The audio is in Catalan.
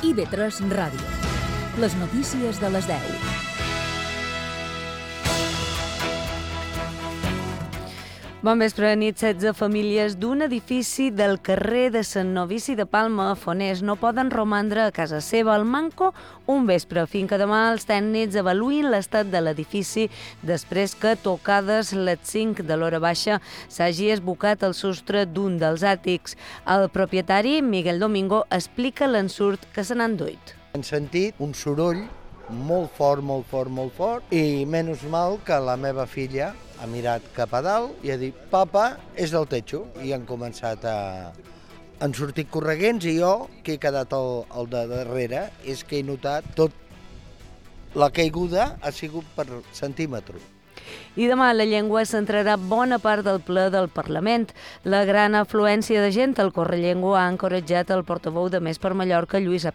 IB3 Ràdio. Les notícies de les 10. Bon vespre, nit. 16 famílies d'un edifici del carrer de Sant Novici de Palma, a Fonés, no poden romandre a casa seva al Manco un vespre, fins que demà els tècnics avaluïn l'estat de l'edifici després que, tocades les 5 de l'hora baixa, s'hagi esbucat el sostre d'un dels àtics. El propietari, Miguel Domingo, explica l'ensurt que se n'ha enduit. Hem sentit un soroll molt fort, i menys mal que la meva filla ha mirat cap a dalt i ha dit «Papa, és del techo», i han començat han sortit correguents, i jo, que he quedat al de darrere, és que he notat tot. La caiguda ha sigut per centímetre. I demà la llengua centrarà bona part del ple del Parlament. La gran afluència de gent al Correllengua ha encoratjat el portaveu de Més per Mallorca, Lluís